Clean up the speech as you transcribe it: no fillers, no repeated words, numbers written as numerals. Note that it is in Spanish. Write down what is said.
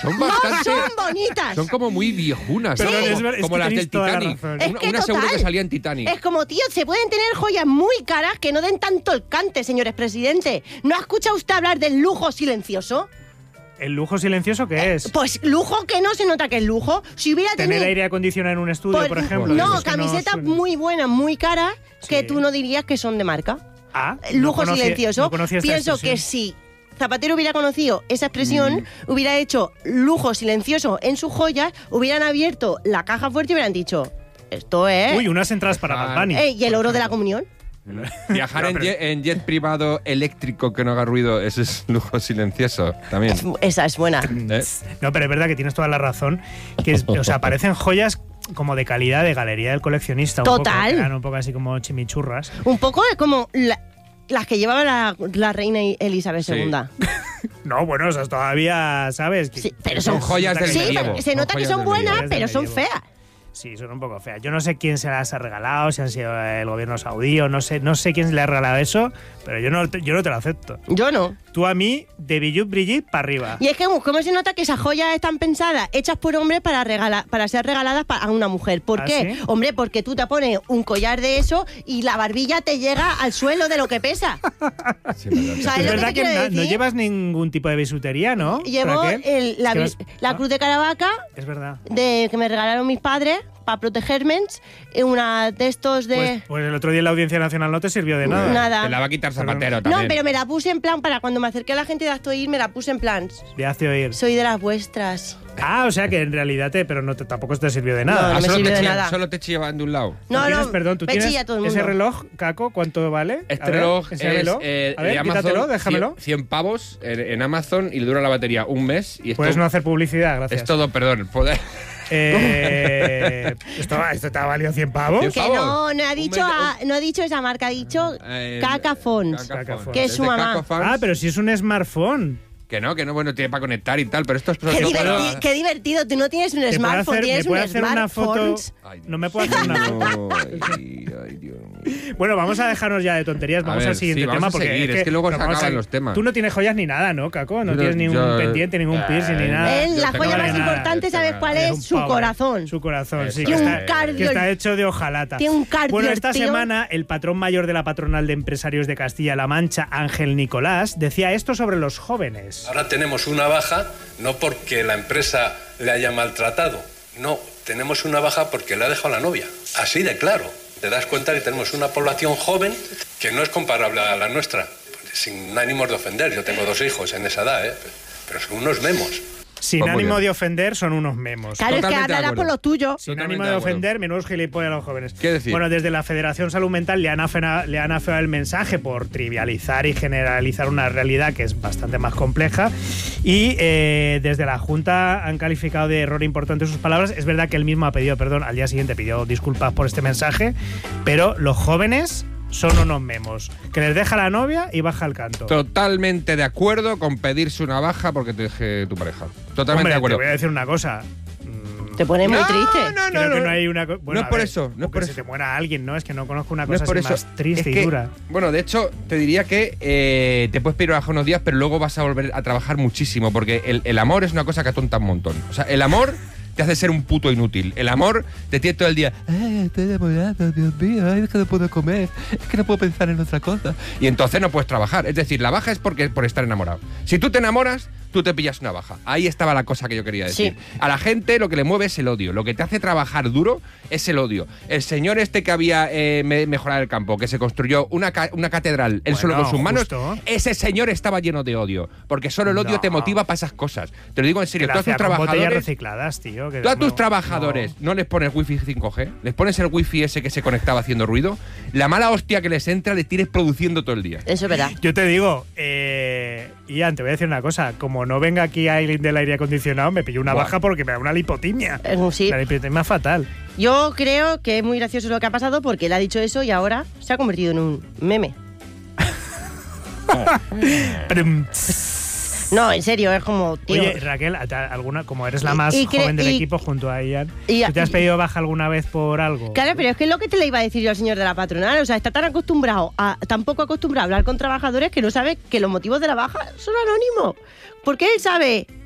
Son No bastante... son bonitas. Son como muy viejunas, Sí. ¿no? Es Como que las del tenéis toda la Titanic. razón. Es que Una seguro total. que salía en Titanic. Es como, tío, se pueden tener joyas muy caras que no den tanto el cante, señores presidentes. ¿No ha escuchado usted hablar del lujo silencioso? ¿El lujo silencioso qué es? Pues lujo que no se nota que es lujo. Si hubiera Tener tenido... aire acondicionado en un estudio, por ejemplo. No, Es que camisetas suena- muy buenas, muy caras, que Sí. tú no dirías que son de marca. Ah, Lujo no conocía- silencioso. no conocía esta Pienso expresión. que si Zapatero hubiera conocido esa expresión, hubiera hecho lujo silencioso en sus joyas, hubieran abierto la caja fuerte y hubieran dicho, esto es... Uy, unas entradas para Bad Bunny. ¿Y el oro de la comunión? Viajar No, en, pero- en jet privado eléctrico que no haga ruido, ese es lujo silencioso también. Esa es buena. ¿Eh? No, pero es verdad que tienes toda la razón. O sea, parecen joyas como de calidad de galería del coleccionista. Total. Un poco, que eran un poco así como chimichurras. Un poco como las que llevaba la reina Elizabeth Sí. II. No, bueno, esas todavía, ¿sabes? Que- Sí, pero que son joyas del Sí, medievo. pero se nota Son que joyas son del buenas, medievo. pero son Medievo. feas. Sí, son un poco feas. Yo no sé quién se las ha regalado, si han sido el gobierno saudí o no sé quién le ha regalado eso, pero yo no te lo acepto. Yo no. Tú a mí, de Billut Brigitte para arriba. Y es que, ¿cómo se nota que esas joyas están pensadas, hechas por hombres para ser regaladas a una mujer? ¿Por ¿Ah, qué? sí? Hombre, porque tú te pones un collar de eso y la barbilla te llega al suelo de lo que pesa. Sí, verdad. ¿Sabes Es lo verdad te que quiero no decir? llevas ningún tipo de bisutería, ¿no? Llevo Raquel? la Es que vas- la cruz de Caravaca Es verdad. que me regalaron mis padres para protegerme, una de estos de... Pues el otro día en la Audiencia Nacional no te sirvió de nada. Nada. Te la va a quitar Zapatero No, también. pero me la puse en plan, para cuando me acerqué a la gente de Actoir, me la puse en plan, Le hace oír. soy de las vuestras. Ah, o sea que en realidad pero tampoco te sirvió de nada. No, Ah, me solo sirvió te de chilla- nada. Solo te chillaban de un lado. ¿Tú No, tienes, no, perdón, tú me tienes chilla todo el ese mundo. reloj, Caco, ¿cuánto vale? Este A ver, reloj enséñamelo. es A ver, de Amazon, quítatelo, déjamelo. 100 pavos en Amazon y le dura la batería un mes. Y esto Puedes no hacer publicidad, gracias. es todo, perdón. Poder. ¿Esto te ha valido 100 pavos? 100 Que pavos. no ha dicho esa marca, ha dicho Cacafons. Cacafons. Que es su de mamá. Cacafons. Ah, pero si es un smartphone. Que no, bueno, tiene para conectar y tal, pero esto es... Qué divertido, tú no tienes un ¿Te puedo smartphone, hacer- tienes me puede un hacer una foto? smartphone. No me puedo hacer una foto. Ay, Dios mío. Bueno, vamos a dejarnos ya de tonterías, A vamos ver, al siguiente sí, vamos tema. a Porque seguir, es que luego se vamos a acaban seguir. los temas. Tú no tienes joyas ni nada, ¿no, Caco? No Yo- tienes ningún yo- pendiente, ningún piercing ni nada. yo La tengo joya nada, más nada, importante, yo tengo ¿sabes nada. cuál Eres es? un Su pavo. corazón. Su corazón, sí. Tiene Que un está, cardio- que está hecho de hojalata. Tiene un cardio Bueno, el esta tío. semana el patrón mayor de la patronal de empresarios de Castilla-La Mancha, Ángel Nicolás, decía esto sobre los jóvenes. Ahora tenemos una baja no porque la empresa le haya maltratado, no, tenemos una baja porque le ha dejado la novia. Así de claro. Te das cuenta que tenemos una población joven que no es comparable a la nuestra. Sin ánimos de ofender, yo tengo 2 hijos en esa edad, pero son unos memos. Sin Pues muy ánimo bien. de ofender, son unos memos. Claro, es que Totalmente de hablará acuerdo. por lo tuyo. Sin Totalmente ánimo de de acuerdo. ofender, menudos gilipollas a los jóvenes. ¿Qué decir? Bueno, desde la Federación Salud Mental le han afeado el mensaje por trivializar y generalizar una realidad que es bastante más compleja. Y desde la Junta han calificado de error importante sus palabras. Es verdad que él mismo ha pedido perdón, al día siguiente pidió disculpas por este mensaje, pero los jóvenes son unos memos. Que les deja la novia y baja el canto. Totalmente de acuerdo con pedirse una baja porque te deje tu pareja. Totalmente Hombre, de acuerdo. te voy a decir una cosa. Te pone muy triste. Creo que no hay una bueno, no es a por ver, eso, no o es por que eso. se te muera alguien, ¿no? Es que no conozco una No es cosa por así eso. más triste Es y que, dura. bueno, de hecho, te diría que te puedes pedir baja unos días, pero luego vas a volver a trabajar muchísimo, porque el amor es una cosa que atonta un montón. O sea, el amor te hace ser un puto inútil. El amor te tiene todo el día, ay, estoy enamorado, Dios mío, ay, es que no puedo comer, es que no puedo pensar en otra cosa. Y entonces no puedes trabajar. Es decir, la baja es por estar enamorado. Si tú te enamoras, tú te pillas una baja. Ahí estaba la cosa que yo quería decir. Sí. A la gente lo que le mueve es el odio. Lo que te hace trabajar duro es el odio. El señor este que había mejorado el campo, que se construyó una catedral él solo con sus manos, justo. ese señor estaba lleno de odio. Porque solo el odio No. te motiva para esas cosas. Te lo digo en serio. Que Tú lo a tus hacía con botellas trabajadores... recicladas, tío. que Tú a tus no, trabajadores no les pones wifi 5G, les pones el wifi ese que se conectaba haciendo ruido, la mala hostia que les entra le tienes produciendo todo el día. Eso es verdad. Yo te digo, Ian, te voy a decir una cosa. Como no venga aquí alguien del aire acondicionado, me pillo una Buah. baja porque me da una lipotimia. Sí. La lipotimia fatal. Yo creo que es muy gracioso lo que ha pasado porque él ha dicho eso y ahora se ha convertido en un meme. Prum. No, en serio, es como, tío. Oye, Raquel, alguna, como eres la Y- más y cre- joven del y- equipo junto a Ian, y- ¿tú te has pedido baja alguna vez por algo? Claro, pero es que es lo que te le iba a decir yo al señor de la patronal. O sea, está tan poco acostumbrado a hablar con trabajadores que no sabe que los motivos de la baja son anónimos. Porque él sabe